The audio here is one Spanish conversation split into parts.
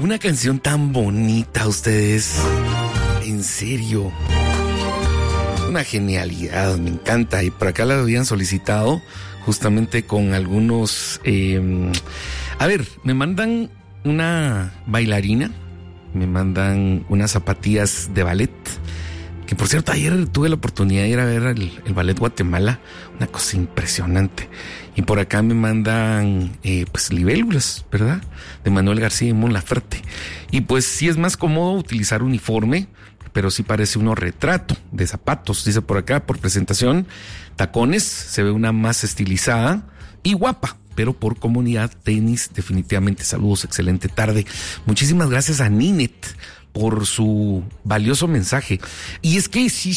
una canción tan bonita, ustedes. En serio. Una genialidad, me encanta. Y por acá la habían solicitado justamente con algunos... a ver, me mandan una bailarina, me mandan unas zapatillas de ballet, que por cierto ayer tuve la oportunidad de ir a ver el Ballet Guatemala, una cosa impresionante. Y por acá me mandan pues libélulas, ¿verdad? De Manuel García y Mon Laferte. Y pues sí es más cómodo utilizar uniforme, pero sí parece uno retrato de zapatos, dice por acá, por presentación, tacones, se ve una más estilizada y guapa, pero por comodidad, tenis, definitivamente. Saludos, excelente tarde. Muchísimas gracias a Ninet por su valioso mensaje. Y es que sí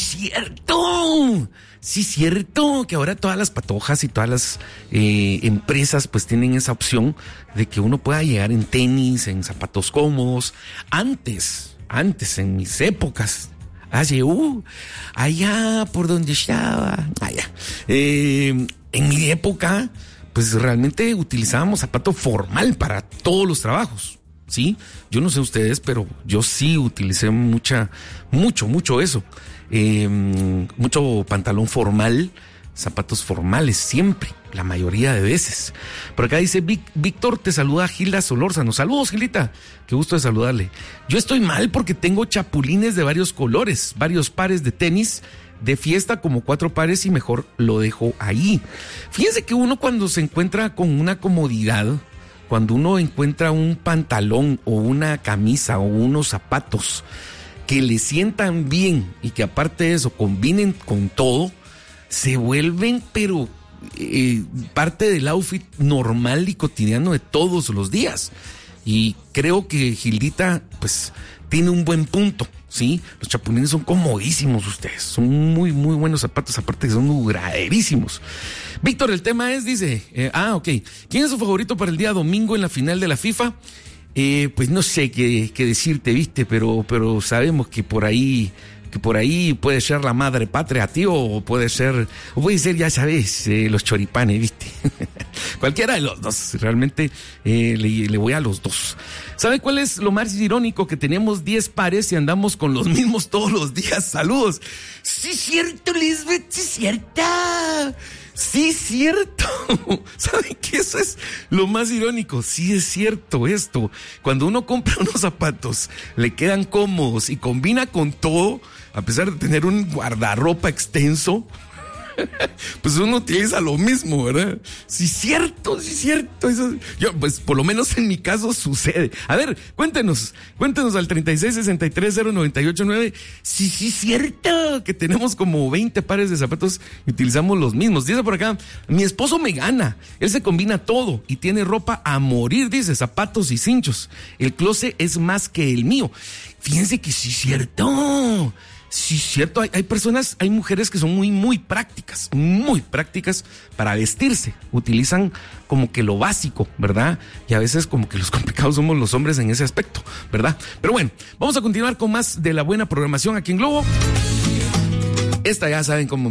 cierto, que ahora todas las patojas y todas las empresas pues tienen esa opción de que uno pueda llegar en tenis, en zapatos cómodos. Antes, en mis épocas, allá por donde estaba, en mi época, pues realmente utilizábamos zapato formal para todos los trabajos, ¿sí? Yo no sé ustedes, pero yo sí utilicé mucho eso. Mucho pantalón formal, zapatos formales, siempre, la mayoría de veces. Por acá dice Víctor, te saluda Gilda Solórzano. Saludos, Gilita, qué gusto de saludarle. Yo estoy mal porque tengo chapulines de varios colores, varios pares de tenis de fiesta, como 4 pares, y mejor lo dejo ahí. Fíjense que uno cuando se encuentra con una comodidad, cuando uno encuentra un pantalón o una camisa o unos zapatos que le sientan bien y que aparte de eso combinen con todo, se vuelven pero parte del outfit normal y cotidiano de todos los días. Y creo que Gildita pues tiene un buen punto, ¿sí? Los chapulines son comodísimos ustedes, son muy muy buenos zapatos, aparte que son duraderísimos. Víctor, el tema es, dice, ok, ¿quién es su favorito para el día domingo en la final de la FIFA? Pues no sé qué decirte, viste, pero sabemos que por ahí puede ser la madre patria, tío, o puede ser, ya sabes, los choripanes, viste. Cualquiera de los dos, realmente le voy a los dos. ¿Sabe cuál es lo más irónico? Que tenemos 10 pares y andamos con los mismos todos los días. Saludos. Sí, cierto, Lisbeth, sí, cierta. Sí, cierto. ¿Saben qué? Eso es lo más irónico. Sí, es cierto esto. Cuando uno compra unos zapatos, le quedan cómodos y combina con todo, a pesar de tener un guardarropa extenso, pues uno utiliza lo mismo, ¿verdad? Sí, cierto. Eso, yo, pues por lo menos en mi caso sucede. A ver, cuéntenos al 36630989. Sí, cierto, que tenemos como 20 pares de zapatos y utilizamos los mismos. Dice por acá, mi esposo me gana. Él se combina todo y tiene ropa a morir, dice, zapatos y cinchos. El closet es más que el mío. Fíjense que sí, cierto. Sí, cierto, hay personas, hay mujeres que son muy prácticas para vestirse. Utilizan como que lo básico, ¿verdad? Y a veces como que los complicados somos los hombres en ese aspecto, ¿verdad? Pero bueno, vamos a continuar con más de la buena programación aquí en Globo. Esta ya saben cómo